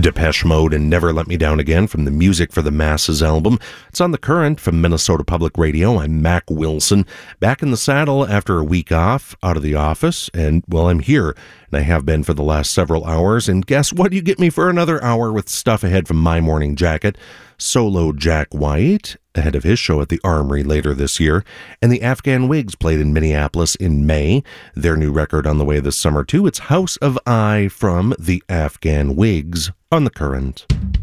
Depeche Mode and Never Let Me Down Again from the Music for the Masses album. It's on The Current from Minnesota Public Radio. I'm Mac Wilson, back in the saddle after a week off, out of the office, and, well, I'm here, and I have been for the last several hours, and guess what? You get me for another hour with stuff ahead from My Morning Jacket. Solo Jack White, ahead of his show at the Armory later this year, and the Afghan Whigs played in Minneapolis in May. Their new record on the way this summer, too. It's House of I from the Afghan Whigs on The Current.